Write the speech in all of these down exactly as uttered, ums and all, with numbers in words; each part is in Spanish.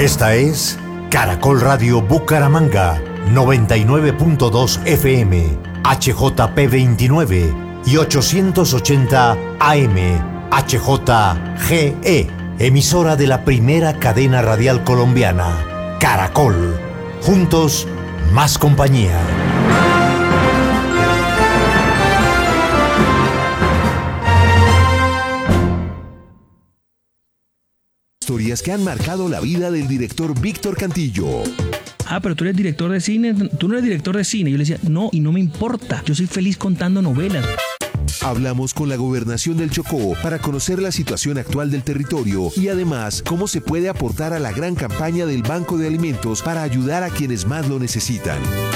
Esta es Caracol Radio Bucaramanga, noventa y nueve punto dos F M, H J P veintinueve y ochocientos ochenta A M, H J G E, emisora de la primera cadena radial colombiana, Caracol. Juntos, más compañía. Historias que han marcado la vida del director Víctor Cantillo. Ah, pero tú eres director de cine, tú no eres director de cine. Yo le decía, no, y no me importa, yo soy feliz contando novelas. Hablamos con la Gobernación del Chocó para conocer la situación actual del territorio y además cómo se puede aportar a la gran campaña del Banco de Alimentos para ayudar a quienes más lo necesitan.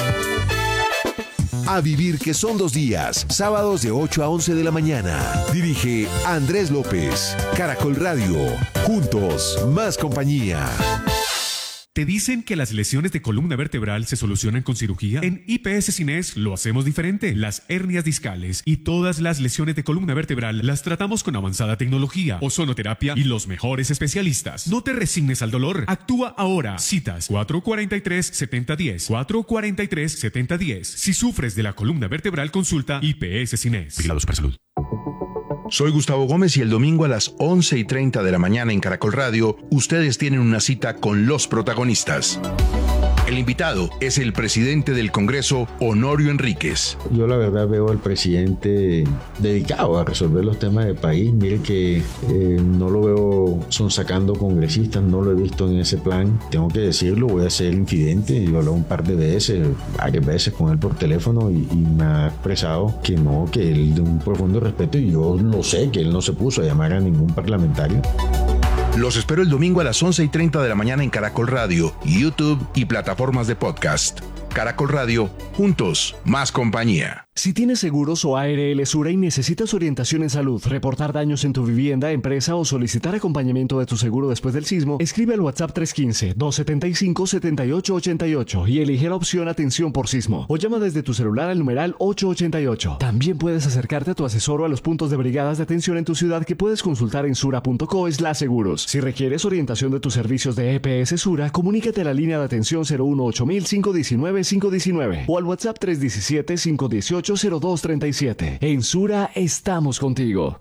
A vivir, que son dos días, sábados de ocho a once de la mañana. Dirige Andrés López. Caracol Radio. Juntos, más compañía. ¿Te dicen que las lesiones de columna vertebral se solucionan con cirugía? En I P S Cines lo hacemos diferente. Las hernias discales y todas las lesiones de columna vertebral las tratamos con avanzada tecnología, ozonoterapia y los mejores especialistas. No te resignes al dolor. Actúa ahora. Citas cuatro cuatro tres, siete cero uno cero. cuatro cuatro tres, siete cero uno cero. Si sufres de la columna vertebral, consulta I P S Cines. Vigilado Supersalud. Soy Gustavo Gómez y el domingo a las once y treinta de la mañana en Caracol Radio, ustedes tienen una cita con los protagonistas. El invitado es el presidente del Congreso, Honorio Enríquez. Yo la verdad veo al presidente dedicado a resolver los temas del país. Mire que eh, no lo veo sonsacando congresistas, no lo he visto en ese plan. Tengo que decirlo, voy a ser infidente. Yo he hablado un par de veces, varias veces con él por teléfono y, y me ha expresado que no, que él de un profundo respeto, y yo lo sé, que él no se puso a llamar a ningún parlamentario. Los espero el domingo a las once y treinta de la mañana en Caracol Radio, YouTube y plataformas de podcast. Caracol Radio, juntos, más compañía. Si tienes seguros o A R L Sura y necesitas orientación en salud, reportar daños en tu vivienda, empresa o solicitar acompañamiento de tu seguro después del sismo, escribe al WhatsApp tres uno cinco, dos siete cinco, siete ocho ocho ocho y elige la opción Atención por Sismo. O llama desde tu celular al numeral ocho ocho ocho. También puedes acercarte a tu asesor o a los puntos de brigadas de atención en tu ciudad que puedes consultar en sura punto co slash seguros. Si requieres orientación de tus servicios de E P S Sura, comunícate a la línea de atención cero uno ocho mil, cinco uno nueve, cinco uno nueve o al WhatsApp tres uno siete, cinco uno ocho, cero dos tres siete. En Sura estamos contigo.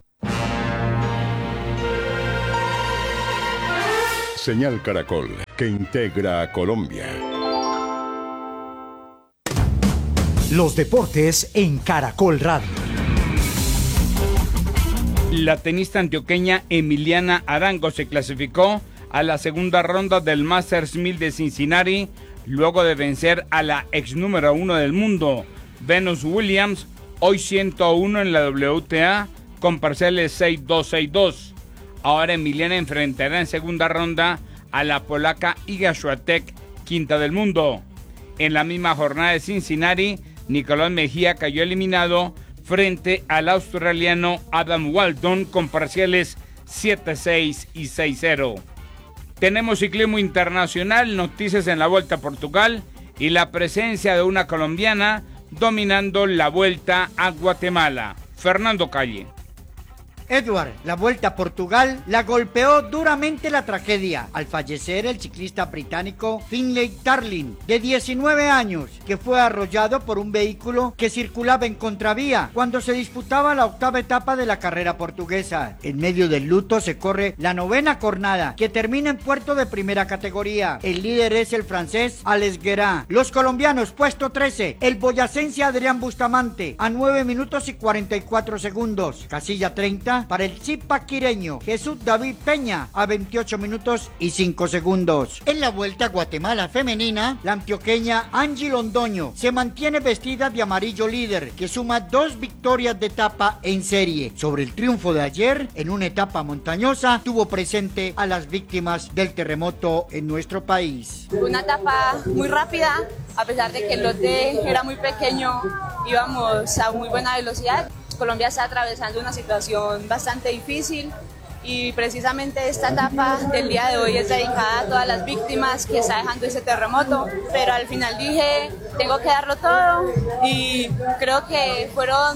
Señal Caracol, que integra a Colombia. Los deportes en Caracol Radio. La tenista antioqueña Emiliana Arango se clasificó a la segunda ronda del Masters mil de Cincinnati luego de vencer a la ex número uno del mundo, Venus Williams, hoy ciento uno en la W T A con parciales seis dos, seis dos. Ahora Emiliana enfrentará en segunda ronda a la polaca Iga Swiatek, quinta del mundo. En la misma jornada de Cincinnati, Nicolás Mejía cayó eliminado frente al australiano Adam Walton con parciales siete seis y seis cero. Tenemos ciclismo internacional, noticias en la Vuelta a Portugal y la presencia de una colombiana dominando la Vuelta a Guatemala. Fernando Calle. Edward, la Vuelta a Portugal, la golpeó duramente la tragedia al fallecer el ciclista británico Finlay Tarling, de diecinueve años, que fue arrollado por un vehículo que circulaba en contravía cuando se disputaba la octava etapa de la carrera portuguesa. En medio del luto se corre la novena jornada, que termina en puerto de primera categoría. El líder es el francés Alex Guerra. Los colombianos, puesto trece, el boyacense Adrián Bustamante, a nueve minutos y cuarenta y cuatro segundos. Casilla treinta, para el zipaquireño Jesús David Peña, a veintiocho minutos y cinco segundos. En la Vuelta a Guatemala femenina, la antioqueña Angie Londoño se mantiene vestida de amarillo líder, que suma dos victorias de etapa en serie. Sobre el triunfo de ayer, en una etapa montañosa, tuvo presente a las víctimas del terremoto en nuestro país. Una etapa muy rápida, a pesar de que el lote era muy pequeño, íbamos a muy buena velocidad. Colombia está atravesando una situación bastante difícil y precisamente esta etapa del día de hoy es dedicada a todas las víctimas que está dejando ese terremoto, pero al final dije, tengo que darlo todo y creo que fueron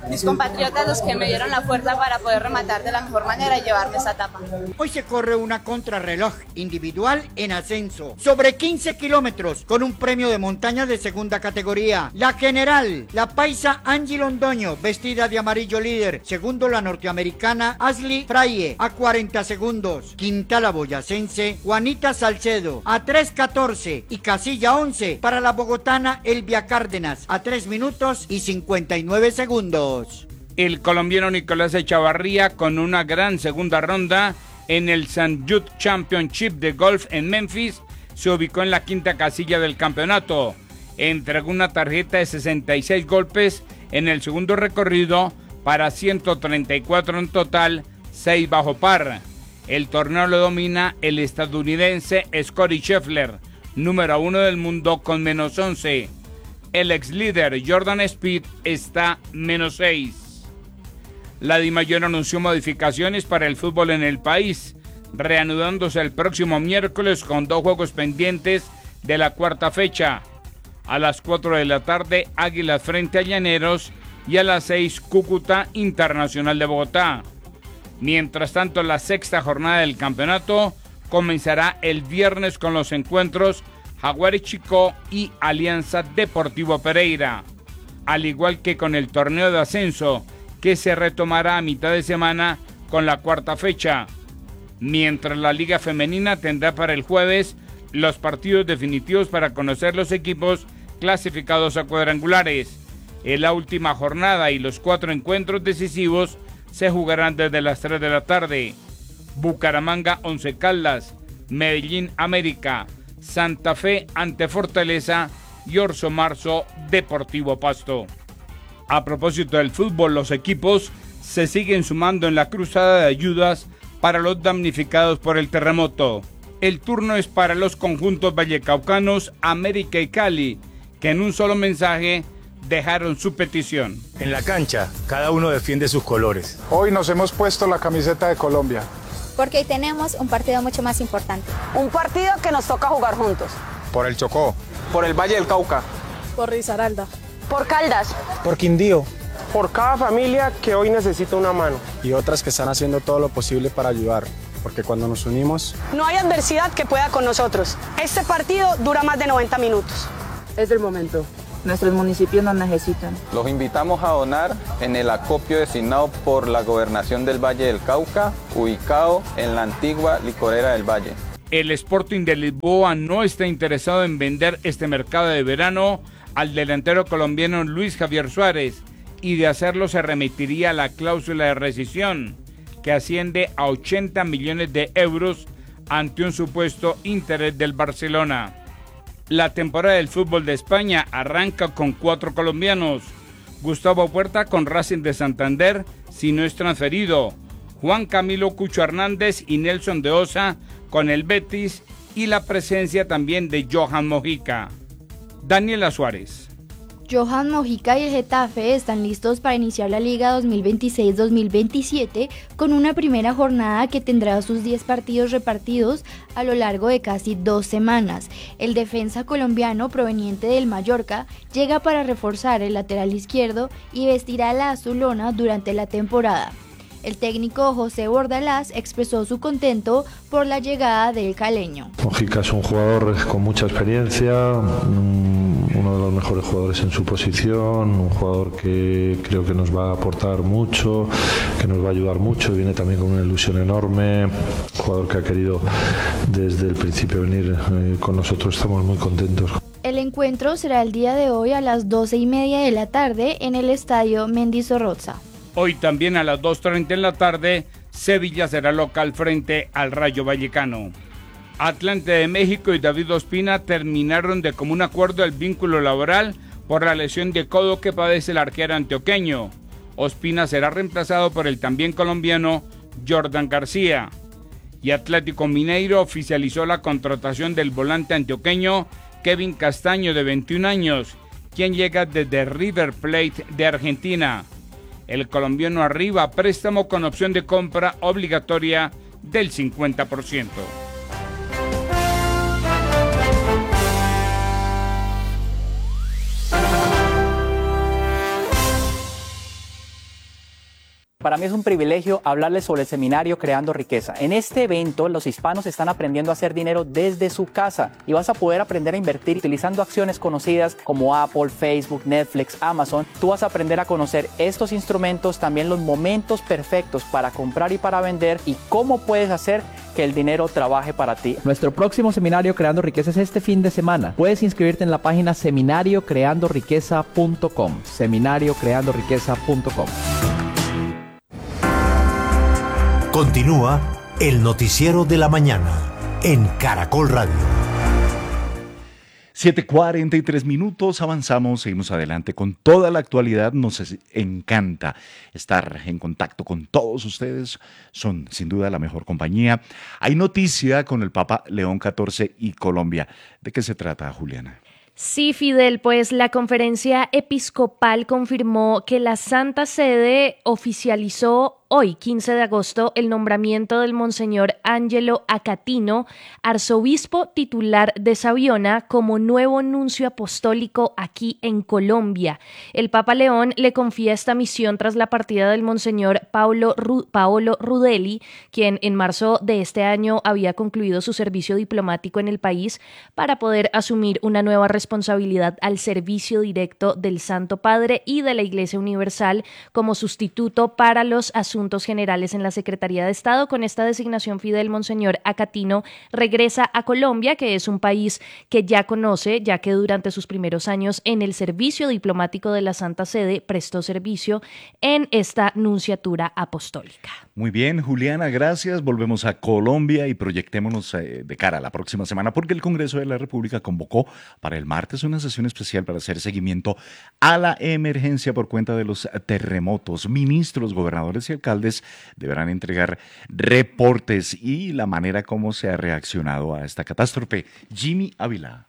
mis compatriotas los que me dieron la fuerza para poder rematar de la mejor manera y llevarme esta etapa. Hoy se corre una contrarreloj individual en ascenso sobre quince kilómetros con un premio de montaña de segunda categoría. La general, la paisa Angie Londoño, vestida de amarillo líder. Segundo, la norteamericana Ashley Fraye a cuarenta segundos. Quinta, la boyacense Juanita Salcedo a tres catorce y casilla once para la bogotana Elvia Cárdenas a tres minutos y cincuenta y nueve segundos. El colombiano Nicolás Echavarría, con una gran segunda ronda en el Saint Jude Championship de golf en Memphis, se ubicó en la quinta casilla del campeonato. Entregó una tarjeta de sesenta y seis golpes en el segundo recorrido para ciento treinta y cuatro en total, seis bajo par. El torneo lo domina el estadounidense Scottie Scheffler, número uno del mundo, con menos once. El ex líder Jordan Spieth está menos seis. La DIMAYOR anunció modificaciones para el fútbol en el país, reanudándose el próximo miércoles con dos juegos pendientes de la cuarta fecha. A las cuatro de la tarde, Águilas frente a Llaneros, y a las seis, Cúcuta Internacional de Bogotá. Mientras tanto, la sexta jornada del campeonato comenzará el viernes con los encuentros Jaguares Chicó y Alianza Deportivo Pereira, al igual que con el torneo de ascenso, que se retomará a mitad de semana con la cuarta fecha, mientras la Liga Femenina tendrá para el jueves los partidos definitivos para conocer los equipos clasificados a cuadrangulares. En la última jornada y los cuatro encuentros decisivos se jugarán desde las tres de la tarde. Bucaramanga Once Caldas, Medellín América, Santa Fe ante Fortaleza y Orso Marzo Deportivo Pasto. A propósito del fútbol, los equipos se siguen sumando en la cruzada de ayudas para los damnificados por el terremoto. El turno es para los conjuntos vallecaucanos América y Cali, que en un solo mensaje dejaron su petición. En la cancha, cada uno defiende sus colores. Hoy nos hemos puesto la camiseta de Colombia. Porque hoy tenemos un partido mucho más importante. Un partido que nos toca jugar juntos. Por el Chocó. Por el Valle del Cauca. Por Risaralda. Por Caldas. Por Quindío. Por cada familia que hoy necesita una mano. Y otras que están haciendo todo lo posible para ayudar. Porque cuando nos unimos... No hay adversidad que pueda con nosotros. Este partido dura más de noventa minutos. Es el momento. Nuestros municipios nos necesitan. Los invitamos a donar en el acopio designado por la Gobernación del Valle del Cauca, ubicado en la antigua licorera del Valle. El Sporting de Lisboa no está interesado en vender este mercado de verano al delantero colombiano Luis Javier Suárez, y de hacerlo se remitiría a la cláusula de rescisión, que asciende a ochenta millones de euros ante un supuesto interés del Barcelona. La temporada del fútbol de España arranca con cuatro colombianos: Gustavo Puerta con Racing de Santander, si no es transferido; Juan Camilo Cucho Hernández y Nelson de Osa con el Betis, y la presencia también de Johan Mojica. Daniela Suárez. Johan Mojica y el Getafe están listos para iniciar la Liga dos mil veintiséis dos mil veintisiete con una primera jornada que tendrá sus diez partidos repartidos a lo largo de casi dos semanas. El defensa colombiano proveniente del Mallorca llega para reforzar el lateral izquierdo y vestirá la azulona durante la temporada. El técnico José Bordalás expresó su contento por la llegada del caleño. Mojica es un jugador con mucha experiencia, uno de los mejores jugadores en su posición, un jugador que creo que nos va a aportar mucho, que nos va a ayudar mucho, viene también con una ilusión enorme, un jugador que ha querido desde el principio venir eh, con nosotros, estamos muy contentos. El encuentro será el día de hoy a las doce y media de la tarde en el estadio Mendizorroza. Hoy también a las dos treinta en la tarde, Sevilla será local frente al Rayo Vallecano. Atlante de México y David Ospina terminaron de común acuerdo el vínculo laboral por la lesión de codo que padece el arquero antioqueño. Ospina será reemplazado por el también colombiano Jordan García. Y Atlético Mineiro oficializó la contratación del volante antioqueño Kevin Castaño, de veintiún años, quien llega desde River Plate de Argentina. El colombiano arriba préstamo con opción de compra obligatoria del cincuenta por ciento. Para mí es un privilegio hablarles sobre el seminario Creando Riqueza. En este evento, los hispanos están aprendiendo a hacer dinero desde su casa y vas a poder aprender a invertir utilizando acciones conocidas como Apple, Facebook, Netflix, Amazon. Tú vas a aprender a conocer estos instrumentos, también los momentos perfectos para comprar y para vender y cómo puedes hacer que el dinero trabaje para ti. Nuestro próximo seminario Creando Riqueza es este fin de semana. Puedes inscribirte en la página seminario creando riqueza punto com. seminario creando riqueza punto com. Continúa el noticiero de la mañana en Caracol Radio. siete cuarenta y tres minutos, avanzamos, seguimos adelante con toda la actualidad. Nos encanta estar en contacto con todos ustedes, son sin duda la mejor compañía. Hay noticia con el Papa León catorce y Colombia. ¿De qué se trata, Juliana? Sí, Fidel, pues la conferencia episcopal confirmó que la Santa Sede oficializó hoy, quince de agosto, el nombramiento del Monseñor Angelo Acatino, arzobispo titular de Sabiona, como nuevo nuncio apostólico aquí en Colombia. El Papa León le confía esta misión tras la partida del Monseñor Paolo, Ru- Paolo Rudelli, quien en marzo de este año había concluido su servicio diplomático en el país para poder asumir una nueva responsabilidad al servicio directo del Santo Padre y de la Iglesia Universal como sustituto para los asuntos generales en la Secretaría de Estado. Con esta designación, Fidel, Monseñor Acatino regresa a Colombia, que es un país que ya conoce, ya que durante sus primeros años en el servicio diplomático de la Santa Sede prestó servicio en esta nunciatura apostólica. Muy bien, Juliana, gracias. Volvemos a Colombia y proyectémonos eh, de cara a la próxima semana, porque el Congreso de la República convocó para el martes una sesión especial para hacer seguimiento a la emergencia por cuenta de los terremotos. Ministros, gobernadores y alcaldes deberán entregar reportes y la manera como se ha reaccionado a esta catástrofe. Jimmy Ávila.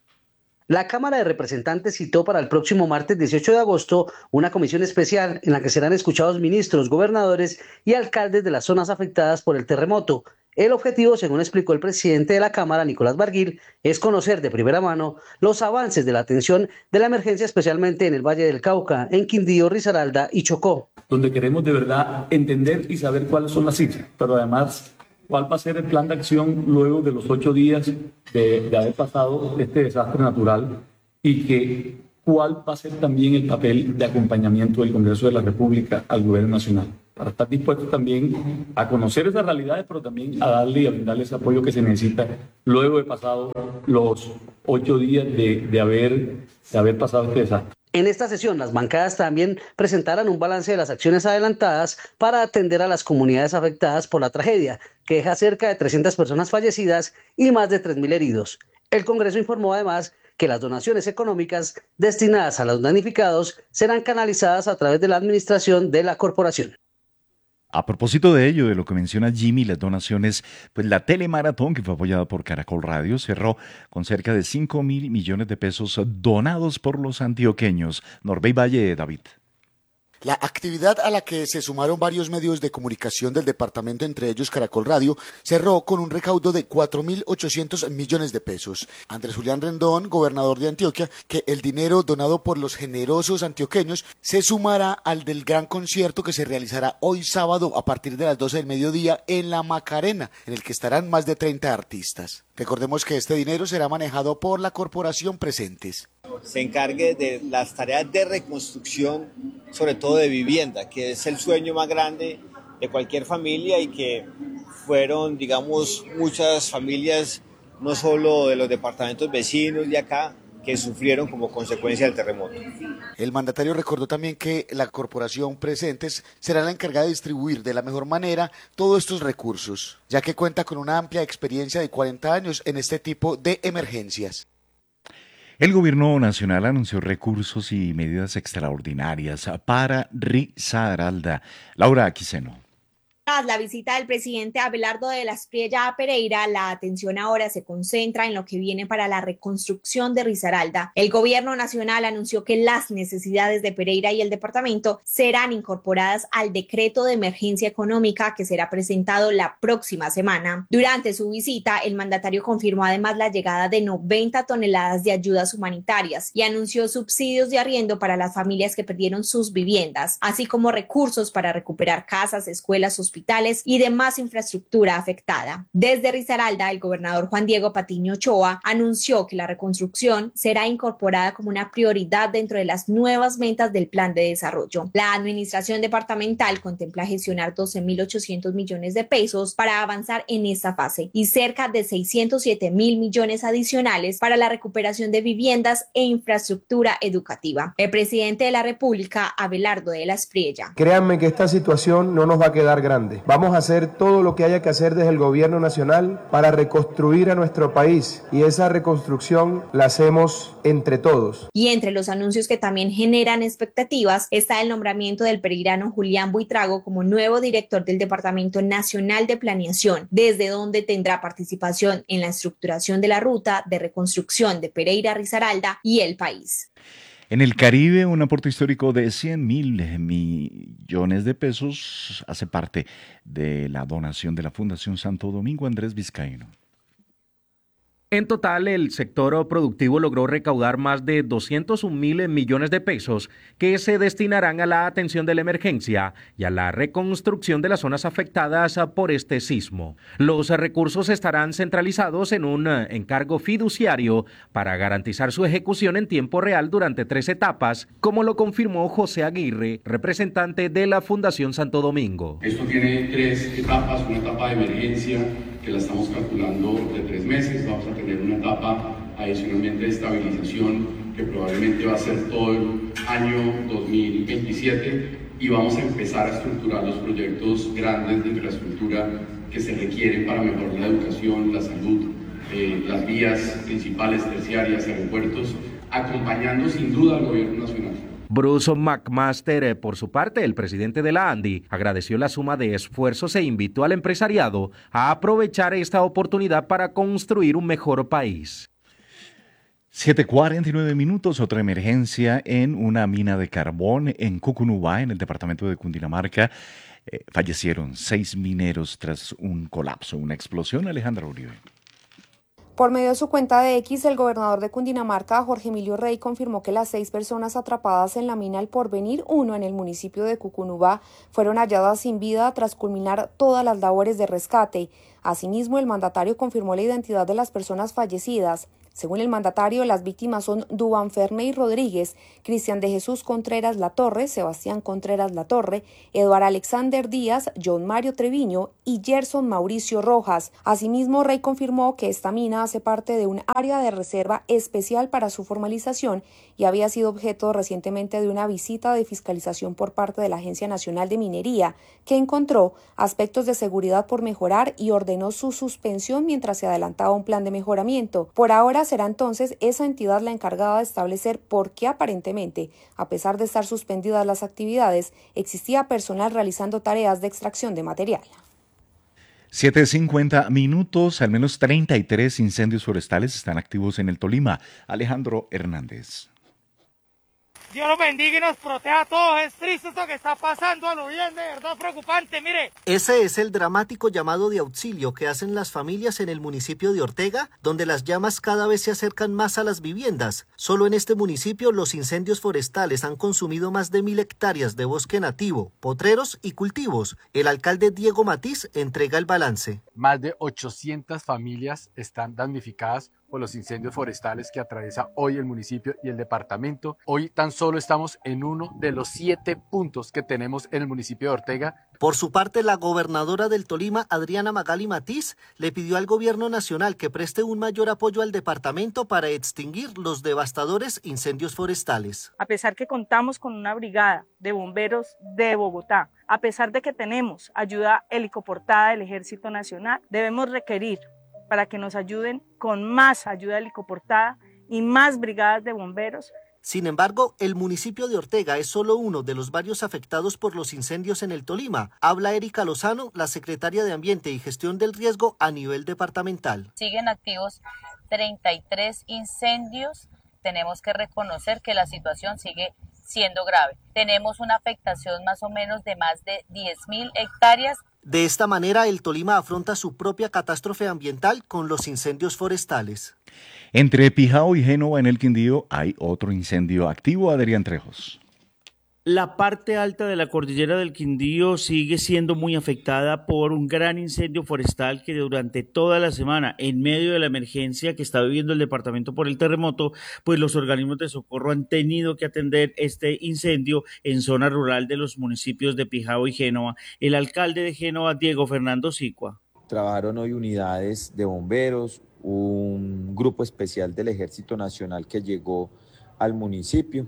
La Cámara de Representantes citó para el próximo martes dieciocho de agosto una comisión especial en la que serán escuchados ministros, gobernadores y alcaldes de las zonas afectadas por el terremoto. El objetivo, según explicó el presidente de la Cámara, Nicolás Barguil, es conocer de primera mano los avances de la atención de la emergencia, especialmente en el Valle del Cauca, en Quindío, Risaralda y Chocó. Donde queremos de verdad entender y saber cuáles son las cifras, pero además cuál va a ser el plan de acción luego de los ocho días de, de haber pasado este desastre natural y que cuál va a ser también el papel de acompañamiento del Congreso de la República al Gobierno Nacional, para estar dispuestos también a conocer esas realidades, pero también a darle y a brindarle ese apoyo que se necesita luego de pasado los ocho días de, de, haber, de haber pasado este desastre. En esta sesión, las bancadas también presentarán un balance de las acciones adelantadas para atender a las comunidades afectadas por la tragedia, que deja cerca de trescientas personas fallecidas y más de tres mil heridos. El Congreso informó además que las donaciones económicas destinadas a los damnificados serán canalizadas a través de la administración de la corporación. A propósito de ello, de lo que menciona Jimmy, las donaciones, pues la telemaratón, que fue apoyada por Caracol Radio, cerró con cerca de cinco mil millones de pesos donados por los antioqueños. Norbey Valle, David. La actividad a la que se sumaron varios medios de comunicación del departamento, entre ellos Caracol Radio, cerró con un recaudo de cuatro mil ochocientos millones de pesos. Andrés Julián Rendón, gobernador de Antioquia, que el dinero donado por los generosos antioqueños se sumará al del gran concierto que se realizará hoy sábado a partir de las doce del mediodía en La Macarena, en el que estarán más de treinta artistas. Recordemos que este dinero será manejado por la corporación Presentes. Se encargue de las tareas de reconstrucción, sobre todo de vivienda, que es el sueño más grande de cualquier familia y que fueron, digamos, muchas familias, no solo de los departamentos vecinos de acá, que sufrieron como consecuencia del terremoto. El mandatario recordó también que la corporación Presentes será la encargada de distribuir de la mejor manera todos estos recursos, ya que cuenta con una amplia experiencia de cuarenta años en este tipo de emergencias. El gobierno nacional anunció recursos y medidas extraordinarias para Risaralda. Laura Quiseno. Tras la visita del presidente Abelardo de la Espriella a Pereira, la atención ahora se concentra en lo que viene para la reconstrucción de Risaralda. El gobierno nacional anunció que las necesidades de Pereira y el departamento serán incorporadas al decreto de emergencia económica que será presentado la próxima semana. Durante su visita, el mandatario confirmó además la llegada de noventa toneladas de ayudas humanitarias y anunció subsidios de arriendo para las familias que perdieron sus viviendas, así como recursos para recuperar casas, escuelas, hospitales hospitales y demás infraestructura afectada. Desde Risaralda, el gobernador Juan Diego Patiño Ochoa anunció que la reconstrucción será incorporada como una prioridad dentro de las nuevas metas del plan de desarrollo. La administración departamental contempla gestionar doce mil ochocientos millones de pesos para avanzar en esta fase y cerca de seiscientos siete mil millones adicionales para la recuperación de viviendas e infraestructura educativa. El presidente de la República, Abelardo de la Espriella. Créanme que esta situación no nos va a quedar grande. Vamos a hacer todo lo que haya que hacer desde el gobierno nacional para reconstruir a nuestro país y esa reconstrucción la hacemos entre todos. Y entre los anuncios que también generan expectativas está el nombramiento del pereirano Julián Buitrago como nuevo director del Departamento Nacional de Planeación, desde donde tendrá participación en la estructuración de la ruta de reconstrucción de Pereira, Risaralda y el país. En el Caribe, un aporte histórico de cien mil millones de pesos hace parte de la donación de la Fundación Santo Domingo. Andrés Vizcaíno. En total, el sector productivo logró recaudar más de doscientos un mil millones de pesos que se destinarán a la atención de la emergencia y a la reconstrucción de las zonas afectadas por este sismo. Los recursos estarán centralizados en un encargo fiduciario para garantizar su ejecución en tiempo real durante tres etapas, como lo confirmó José Aguirre, representante de la Fundación Santo Domingo. Esto tiene tres etapas, una etapa de emergencia que la estamos calculando de tres meses, vamos a tener una etapa adicionalmente de estabilización que probablemente va a ser todo el año dos mil veintisiete y vamos a empezar a estructurar los proyectos grandes de infraestructura que se requieren para mejorar la educación, la salud, eh, las vías principales, terciarias, aeropuertos, acompañando sin duda al gobierno nacional. Bruce McMaster, por su parte, el presidente de la ANDI, agradeció la suma de esfuerzos e invitó al empresariado a aprovechar esta oportunidad para construir un mejor país. siete cuarenta y nueve minutos, otra emergencia en una mina de carbón en Cucunubá, en el departamento de Cundinamarca. Eh, fallecieron seis mineros tras un colapso, una explosión. Alejandra Uribe. Por medio de su cuenta de X, el gobernador de Cundinamarca, Jorge Emilio Rey, confirmó que las seis personas atrapadas en la mina El Porvenir uno en el municipio de Cucunubá fueron halladas sin vida tras culminar todas las labores de rescate. Asimismo, el mandatario confirmó la identidad de las personas fallecidas. Según el mandatario, las víctimas son Duván Ferney Rodríguez, Cristian de Jesús Contreras Latorre, Sebastián Contreras Latorre, Eduardo Alexander Díaz, John Mario Treviño y Gerson Mauricio Rojas. Asimismo, Rey confirmó que esta mina hace parte de un área de reserva especial para su formalización y había sido objeto recientemente de una visita de fiscalización por parte de la Agencia Nacional de Minería, que encontró aspectos de seguridad por mejorar y ordenó su suspensión mientras se adelantaba un plan de mejoramiento. Por ahora, será entonces esa entidad la encargada de establecer por qué aparentemente, a pesar de estar suspendidas las actividades, existía personal realizando tareas de extracción de material. siete cincuenta minutos, al menos treinta y tres incendios forestales están activos en el Tolima. Alejandro Hernández. Dios los bendiga y nos proteja a todos. Es triste esto que está pasando, a lo bien, de verdad preocupante, mire. Ese es el dramático llamado de auxilio que hacen las familias en el municipio de Ortega, donde las llamas cada vez se acercan más a las viviendas. Solo en este municipio los incendios forestales han consumido más de mil hectáreas de bosque nativo, potreros y cultivos. El alcalde Diego Matiz entrega el balance. Más de ochocientas familias están damnificadas por los incendios forestales que atraviesa hoy el municipio y el departamento. Hoy tan solo estamos en uno de los siete puntos que tenemos en el municipio de Ortega. Por su parte, la gobernadora del Tolima, Adriana Magali Matiz, le pidió al gobierno nacional que preste un mayor apoyo al departamento para extinguir los devastadores incendios forestales. A pesar que contamos con una brigada de bomberos de Bogotá, a pesar de que tenemos ayuda helicoportada del Ejército Nacional, debemos requerir para que nos ayuden con más ayuda helicoportada y más brigadas de bomberos Sin embargo, el municipio de Ortega es solo uno de los varios afectados por los incendios en el Tolima. Habla Erika Lozano, la secretaria de Ambiente y Gestión del Riesgo a nivel departamental. Siguen activos treinta y tres incendios. Tenemos que reconocer que la situación sigue siendo grave. Tenemos una afectación más o menos de más de diez mil hectáreas. De esta manera, el Tolima afronta su propia catástrofe ambiental con los incendios forestales. Entre Pijao y Génova en el Quindío hay otro incendio activo, Adrián Trejos. La parte alta de la cordillera del Quindío sigue siendo muy afectada por un gran incendio forestal que durante toda la semana, en medio de la emergencia que está viviendo el departamento por el terremoto, pues los organismos de socorro han tenido que atender este incendio en zona rural de los municipios de Pijao y Génova. El alcalde de Génova, Diego Fernando Sicua. Trabajaron hoy unidades de bomberos, un grupo especial del Ejército Nacional que llegó al municipio.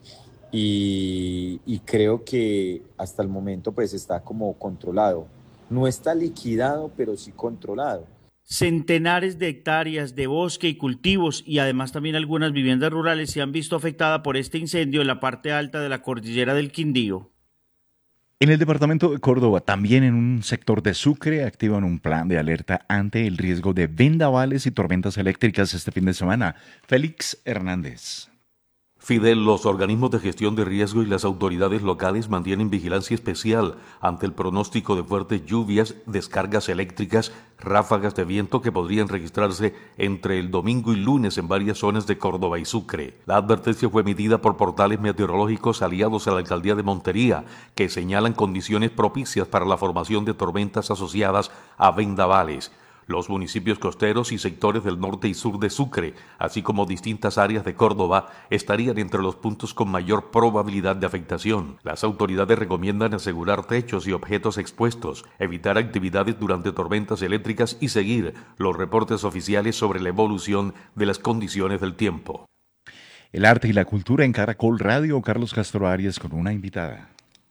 Y, y creo que hasta el momento pues está como controlado. No está liquidado, pero sí controlado. Centenares de hectáreas de bosque y cultivos y además también algunas viviendas rurales se han visto afectadas por este incendio en la parte alta de la cordillera del Quindío. En el departamento de Córdoba, también en un sector de Sucre, activan un plan de alerta ante el riesgo de vendavales y tormentas eléctricas este fin de semana. Félix Hernández. Fidel, los organismos de gestión de riesgo y las autoridades locales mantienen vigilancia especial ante el pronóstico de fuertes lluvias, descargas eléctricas, ráfagas de viento que podrían registrarse entre el domingo y lunes en varias zonas de Córdoba y Sucre. La advertencia fue emitida por portales meteorológicos aliados a la alcaldía de Montería, que señalan condiciones propicias para la formación de tormentas asociadas a vendavales. Los municipios costeros y sectores del norte y sur de Sucre, así como distintas áreas de Córdoba, estarían entre los puntos con mayor probabilidad de afectación. Las autoridades recomiendan asegurar techos y objetos expuestos, evitar actividades durante tormentas eléctricas y seguir los reportes oficiales sobre la evolución de las condiciones del tiempo. El arte y la cultura en Caracol Radio, Carlos Castro Arias con una invitada.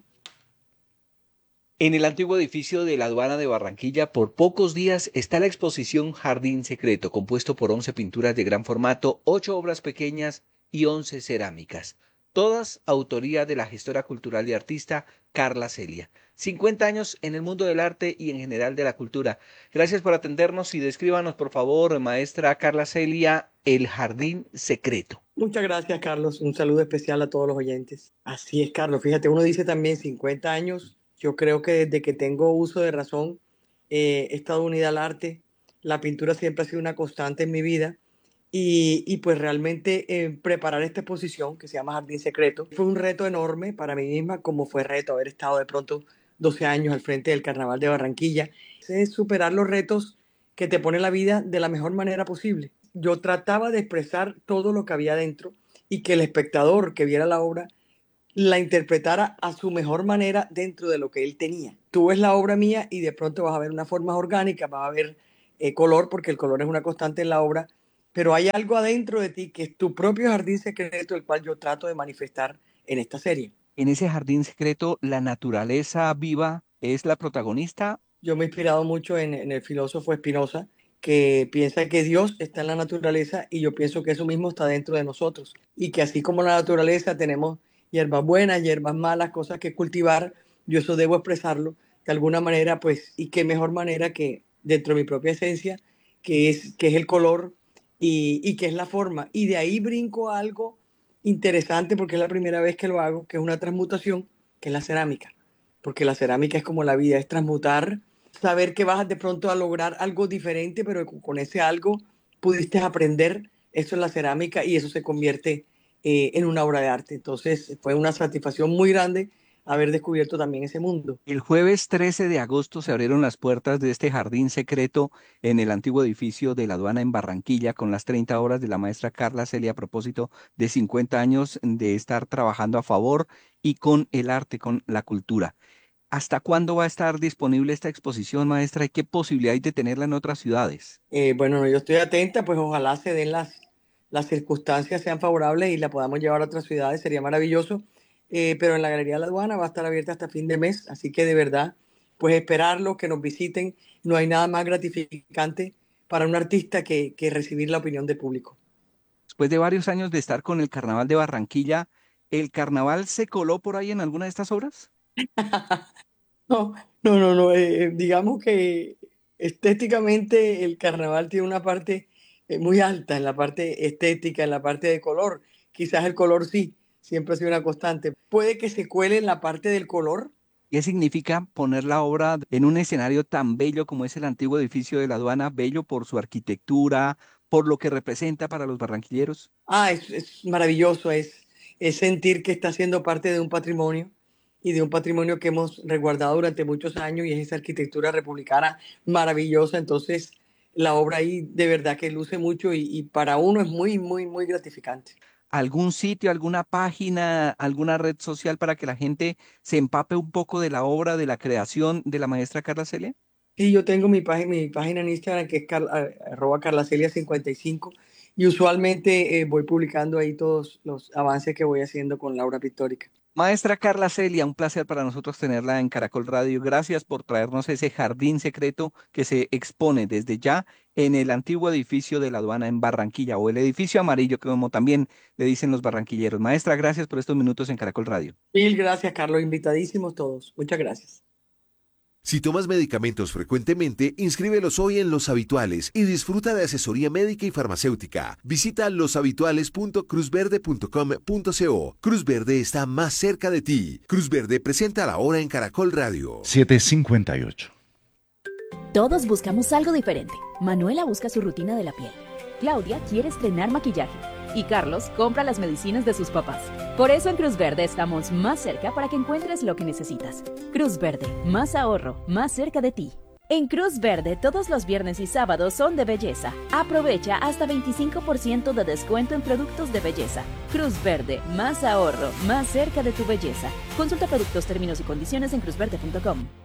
En el antiguo edificio de la aduana de Barranquilla, por pocos días, está la exposición Jardín Secreto, compuesto por once pinturas de gran formato, ocho obras pequeñas y once cerámicas. Todas autoría de la gestora cultural y artista Carla Celia. cincuenta años en el mundo del arte y en general de la cultura. Gracias por atendernos y descríbanos, por favor, maestra Carla Celia, el Jardín Secreto. Muchas gracias, Carlos. Un saludo especial a todos los oyentes. Así es, Carlos. Fíjate, uno dice también cincuenta años. Yo creo que desde que tengo uso de razón eh, he estado unida al arte. La pintura siempre ha sido una constante en mi vida y, y pues realmente eh, preparar esta exposición que se llama Jardín Secreto fue un reto enorme para mí misma, como fue reto haber estado de pronto doce años al frente del Carnaval de Barranquilla. Es superar los retos que te pone la vida de la mejor manera posible. Yo trataba de expresar todo lo que había dentro y que el espectador que viera la obra la interpretara a su mejor manera dentro de lo que él tenía. Tú ves la obra mía y de pronto vas a ver unas formas orgánicas, vas a ver eh, color, porque el color es una constante en la obra, pero hay algo adentro de ti que es tu propio jardín secreto, el cual yo trato de manifestar en esta serie. En ese jardín secreto, ¿la naturaleza viva es la protagonista? Yo me he inspirado mucho en, en el filósofo Spinoza, que piensa que Dios está en la naturaleza y yo pienso que eso mismo está dentro de nosotros y que así como la naturaleza tenemos hierbas buenas, hierbas malas, cosas que cultivar, yo eso debo expresarlo de alguna manera, pues, y qué mejor manera que dentro de mi propia esencia, que es, que es el color y, y que es la forma. Y de ahí brinco a algo interesante, porque es la primera vez que lo hago, que es una transmutación, que es la cerámica. Porque la cerámica es como la vida, es transmutar, saber que vas de pronto a lograr algo diferente, pero con ese algo pudiste aprender, eso es la cerámica y eso se convierte Eh, en una obra de arte. Entonces fue una satisfacción muy grande haber descubierto también ese mundo. El jueves trece de agosto se abrieron las puertas de este jardín secreto en el antiguo edificio de la aduana en Barranquilla con las treinta obras de la maestra Carla Celia a propósito de cincuenta años de estar trabajando a favor y con el arte, con la cultura. ¿Hasta cuándo va a estar disponible esta exposición, maestra? ¿Y qué posibilidad hay de tenerla en otras ciudades? Eh, bueno, yo estoy atenta, pues ojalá se den las las circunstancias sean favorables y la podamos llevar a otras ciudades, sería maravilloso, eh, pero en la Galería de la Aduana va a estar abierta hasta fin de mes, así que de verdad, pues esperarlo, que nos visiten, no hay nada más gratificante para un artista que, que recibir la opinión del público. Después de varios años de estar con el Carnaval de Barranquilla, ¿el carnaval se coló por ahí en alguna de estas obras? No, no, no, no. eh, digamos que estéticamente el carnaval tiene una parte eh, muy alta en la parte estética, en la parte de color. Quizás el color sí, siempre ha sido una constante. Puede que se cuele en la parte del color. ¿Qué significa poner la obra en un escenario tan bello como es el antiguo edificio de la aduana, bello por su arquitectura, por lo que representa para los barranquilleros? Ah, es, es maravilloso, es, es sentir que está siendo parte de un patrimonio y de un patrimonio que hemos resguardado durante muchos años y es esa arquitectura republicana maravillosa. Entonces, la obra ahí de verdad que luce mucho y, y para uno es muy, muy, muy gratificante. ¿Algún sitio, alguna página, alguna red social para que la gente se empape un poco de la obra, de la creación de la maestra Carla Celia? Sí, yo tengo mi página, mi página en Instagram que es car, arroba carlacelia cincuenta y cinco y usualmente eh, voy publicando ahí todos los avances que voy haciendo con la obra pictórica. Maestra Carla Celia, un placer para nosotros tenerla en Caracol Radio. Gracias por traernos ese jardín secreto que se expone desde ya en el antiguo edificio de la aduana en Barranquilla, o el edificio amarillo, como también le dicen los barranquilleros. Maestra, gracias por estos minutos en Caracol Radio. Mil gracias, Carlos. Invitadísimos todos. Muchas gracias. Si tomas medicamentos frecuentemente, inscríbelos hoy en Los Habituales y disfruta de asesoría médica y farmacéutica. Visita los habituales punto cruz verde punto com punto co. Cruz Verde está más cerca de ti. Cruz Verde presenta la hora en Caracol Radio. siete cincuenta y ocho. Todos buscamos algo diferente. Manuela busca su rutina de la piel. Claudia quiere estrenar maquillaje. Y Carlos compra las medicinas de sus papás. Por eso en Cruz Verde estamos más cerca para que encuentres lo que necesitas. Cruz Verde, más ahorro, más cerca de ti. En Cruz Verde todos los viernes y sábados son de belleza. Aprovecha hasta veinticinco por ciento de descuento en productos de belleza. Cruz Verde, más ahorro, más cerca de tu belleza. Consulta productos, términos y condiciones en cruz verde punto com.